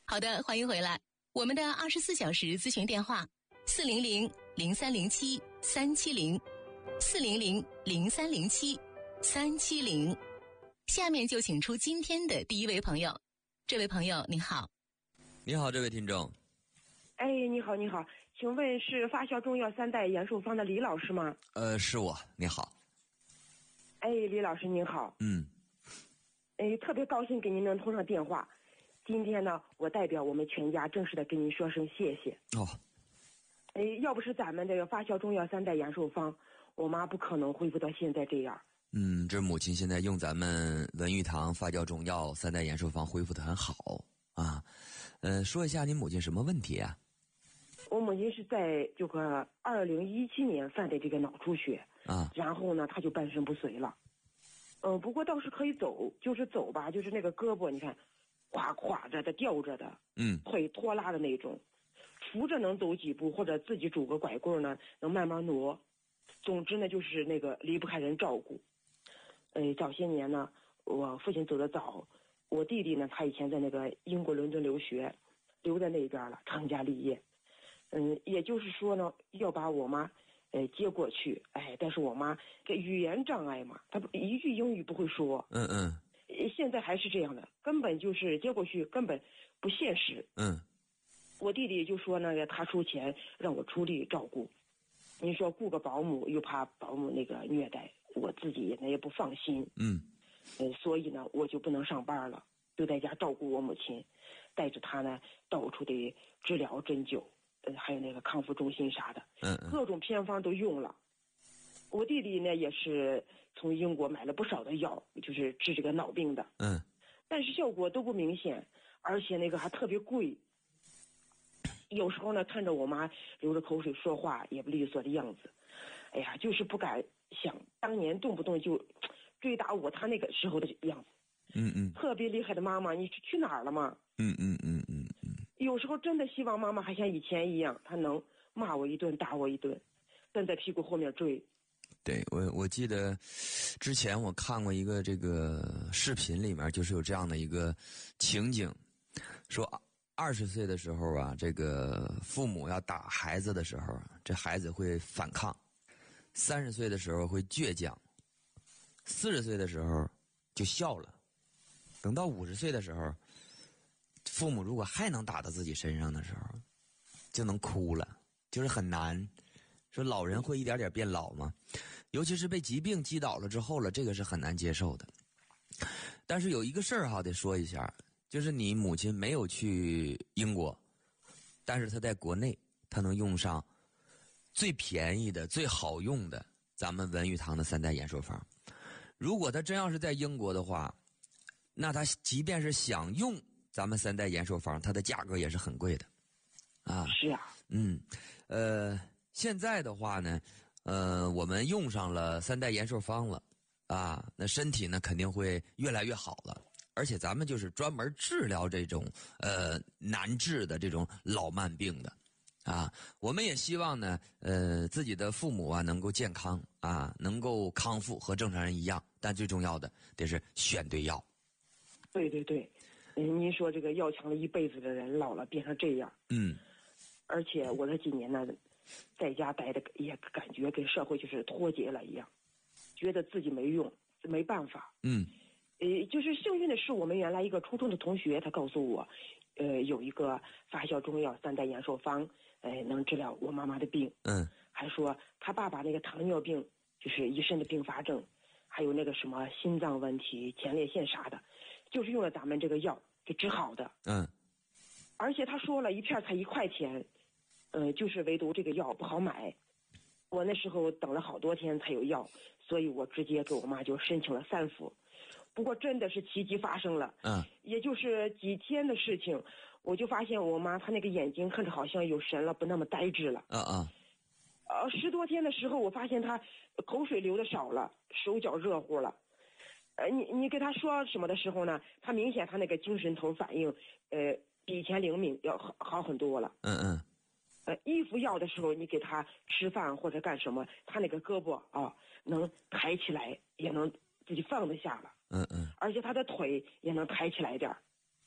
好的，欢迎回来。我们的24小时咨询电话400-0307-370，400-0307-370。下面就请出今天的第一位朋友。这位朋友你好。 你好，这位听众。 你好，请问是发酵中药3代延寿方的李老师吗？ 是我。你好。 李老师您好。特别高兴给您能通上电话。今天呢，我代表我们全家正式的跟您说声谢谢。要不是咱们这个发酵中药3代延寿方，我妈不可能恢复到现在这样。 这母亲现在用咱们文玉堂发酵中药3代延寿方恢复得很好啊。说一下您母亲什么问题啊？ 我母亲是在这个2017年犯的这个脑出血啊， 然后呢，她就半身不遂了。不过倒是可以走，就是走吧，就是那个胳膊你看，垮着的、吊着的，腿拖拉的那种，扶着能走几步，或者自己拄个拐棍呢，能慢慢挪。总之呢，就是那个离不开人照顾。早些年呢，我父亲走得早，我弟弟呢，他以前在那个英国伦敦留学，留在那边了，成家立业。也就是说呢，要把我妈接过去。但是我妈这语言障碍嘛，她一句英语不会说。现在还是这样的，根本就是接过去根本不现实。我弟弟就说那个他出钱让我出力照顾。您说雇个保姆又怕保姆那个虐待，我自己也不放心。所以呢，我就不能上班了，就在家照顾我母亲，带着她呢到处的治疗针灸，还有那个康复中心啥的，各种偏方都用了。我弟弟呢也是从英国买了不少的药，就是治这个脑病的。但是效果都不明显，而且那个还特别贵。有时候呢，看着我妈流着口水说话也不利索的样子，就是不敢想当年动不动就追打我她那个时候的样子。特别厉害的妈妈，你去哪儿了吗？有时候真的希望妈妈还像以前一样，她能骂我一顿打我一顿，跟在屁股后面追。 对，我记得之前我看过一个这个视频，里面就是有这样的一个情景，说20岁的时候啊，这个父母要打孩子的时候，这孩子会反抗；30岁的时候会倔强；40岁的时候就笑了；等到50岁的时候，父母如果还能打到自己身上的时候，就能哭了，就是很难。说老人会一点点变老吗？尤其是被疾病击倒了之后了，这个是很难接受的。但是有一个事儿得说一下，就是你母亲没有去英国，但是她在国内，她能用上最便宜的、最好用的咱们文玉堂的3代延寿方。如果她真要是在英国的话，那她即便是想用咱们3代延寿方，它的价格也是很贵的啊。 是啊。 现在的话呢，我们用上了3代延寿方了啊，那身体呢肯定会越来越好了。而且咱们就是专门治疗这种难治的这种老慢病的啊。我们也希望呢自己的父母啊能够健康啊，能够康复和正常人一样，但最重要的得是选对药。 对，您说这个要强了一辈子的人老了变成这样。而且我这几年呢在家待的也感觉跟社会就是脱节了一样，觉得自己没用，没办法。就是幸运的是，我们原来一个初中的同学，他告诉我，有一个发酵中药3代延寿方，能治疗我妈妈的病。还说他爸爸那个糖尿病，就是一身的并发症，还有那个什么心脏问题、前列腺啥的，就是用了咱们这个药给治好的。而且他说了一片才1块钱，就是唯独这个药不好买。我那时候等了好多天才有药，所以我直接给我妈就申请了3副。不过真的是奇迹发生了，也就是几天的事情，我就发现我妈她那个眼睛看着好像有神了，不那么呆滞了。10多天的时候，我发现她口水流的少了，手脚热乎了。你跟她说什么的时候呢，她明显她那个精神头反应，比以前灵敏，要好很多了。衣服要的时候，你给她吃饭或者干什么，她那个胳膊能抬起来，也能自己放得下了。而且他的腿也能抬起来点儿。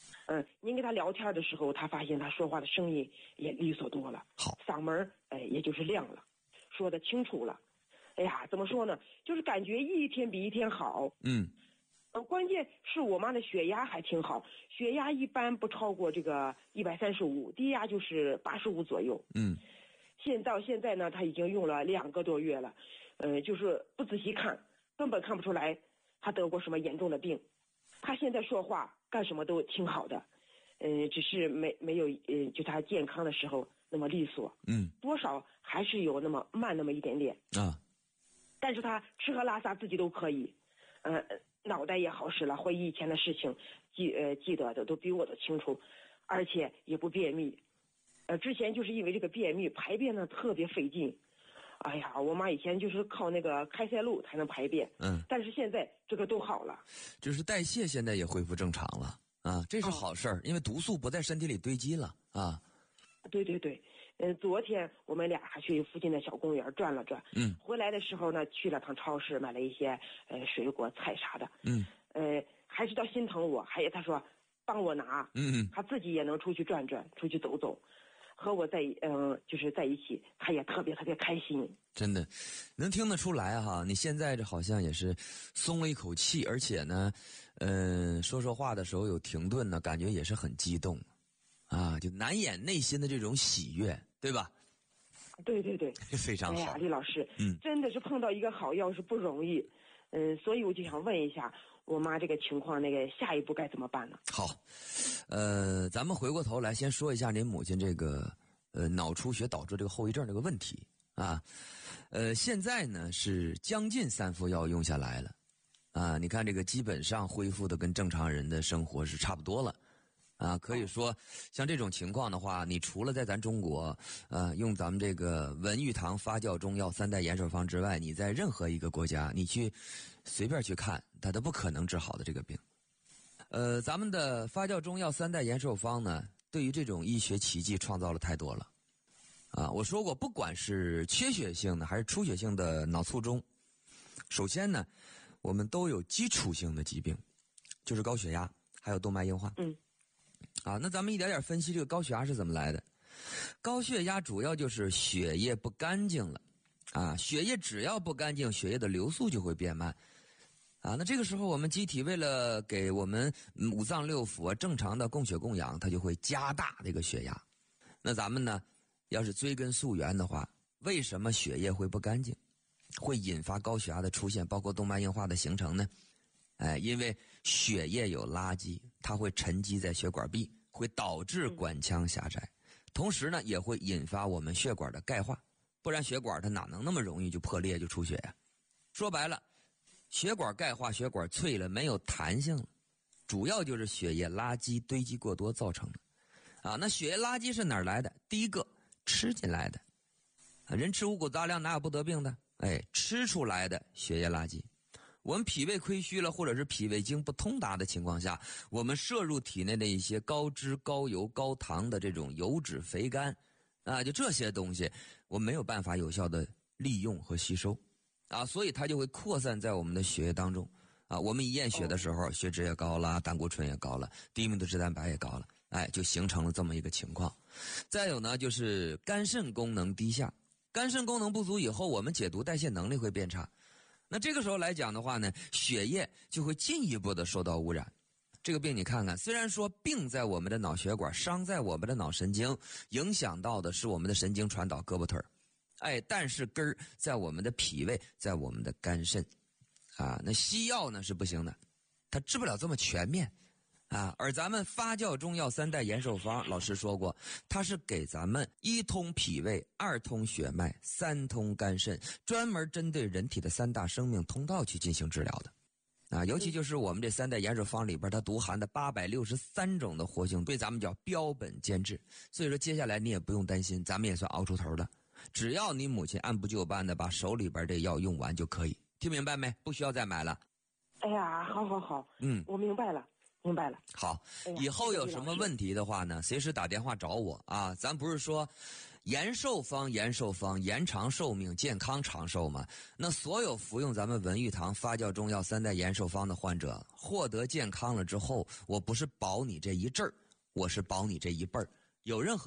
您跟他聊天的时候，他发现他说话的声音也利索多了， 好， 嗓门也就是亮了，说得清楚了。哎呀，怎么说呢？就是感觉一天比一天好。关键是我妈的血压还挺好，血压一般不超过这个135，低压就是85左右。到现在呢，她已经用了2个多月了，就是不仔细看，根本看不出来她得过什么严重的病。她现在说话干什么都挺好的，只是没有就她健康的时候那么利索。多少还是有那么慢那么一点点啊。但是她吃喝拉撒自己都可以，脑袋也好使了，回忆以前的事情，记得的都比我都清楚，而且也不便秘。之前就是因为这个便秘，排便呢特别费劲。哎呀，我妈以前就是靠那个开塞露才能排便，但是现在这个都好了， 就是代谢现在也恢复正常了啊，这是好事儿，因为毒素不在身体里堆积了啊。 对对对，昨天我们俩还去附近的小公园转了转，回来的时候呢，去了趟超市，买了一些水果菜啥的，还是他心疼我，还有他说帮我拿，他自己也能出去转转，出去走走，和我就是在一起，他也特别特别开心。 真的，能听得出来哈，你现在这好像也是松了一口气，而且呢，说话的时候有停顿呢，感觉也是很激动。啊，就难掩内心的这种喜悦，对吧？ 对对对， 非常好。 哎呀，李老师，真的是碰到一个好药是不容易，所以我就想问一下，我妈这个情况，那个下一步该怎么办呢？ 好，咱们回过头来先说一下您母亲这个脑出血导致这个后遗症这个问题啊，现在呢是将近3副药用下来了，啊，你看这个基本上恢复的跟正常人的生活是差不多了。啊，可以说，像这种情况的话，你除了在咱中国，用咱们这个文玉堂发酵中药3代延寿方之外，你在任何一个国家，你去随便去看，它都不可能治好的这个病。咱们的发酵中药3代延寿方呢，对于这种医学奇迹创造了太多了。啊，我说过，不管是缺血性的还是出血性的脑卒中，首先呢，我们都有基础性的疾病，就是高血压，还有动脉硬化。啊，那咱们一点点分析这个高血压是怎么来的。高血压主要就是血液不干净了，啊，血液只要不干净，血液的流速就会变慢，啊，那这个时候我们机体为了给我们五脏六腑正常的供血供氧，它就会加大这个血压。那咱们呢，要是追根溯源的话，为什么血液会不干净，会引发高血压的出现，包括动脉硬化的形成呢？因为血液有垃圾，它会沉积在血管壁，会导致管腔狭窄，同时呢，也会引发我们血管的钙化，不然血管它哪能那么容易就破裂就出血呀？说白了，血管钙化，血管脆了，没有弹性了，主要就是血液垃圾堆积过多造成的。啊，那血液垃圾是哪儿来的？第一个，吃进来的。人吃五谷杂粮哪有不得病的？吃出来的血液垃圾。我们脾胃亏虚了，或者是脾胃经不通达的情况下，我们摄入体内的一些高脂、高油、高糖的这种油脂肥甘，啊，就这些东西，我们没有办法有效的利用和吸收，啊，所以它就会扩散在我们的血液当中，啊，我们一验血的时候，血脂也高了，胆固醇也高了，低密度脂蛋白也高了，就形成了这么一个情况。再有呢，就是肝肾功能低下，肝肾功能不足以后，我们解毒代谢能力会变差。那这个时候来讲的话呢，血液就会进一步的受到污染。这个病你看看，虽然说病在我们的脑血管，伤在我们的脑神经，影响到的是我们的神经传导胳膊腿儿，但是根儿在我们的脾胃，在我们的肝肾，啊，那西药呢是不行的，它治不了这么全面。啊，而咱们发酵中药3代延寿方，老师说过，它是给咱们1通脾胃、2通血脉、3通肝肾，专门针对人体的3大生命通道去进行治疗的。啊，尤其就是我们这3代延寿方里边，它独含的863种的活性，对咱们叫标本兼治。所以说，接下来你也不用担心，咱们也算熬出头了。只要你母亲按部就班的把手里边这药用完就可以，听明白没？不需要再买了。 哎呀，好，我明白了。 好，以后有什么问题的话呢，随时打电话找我啊。咱不是说延寿方，延寿方，延长寿命，健康长寿嘛。那所有服用咱们文玉堂发酵中药3代延寿方的患者，获得健康了之后，我不是保你这一阵儿，我是保你这一辈儿。有任何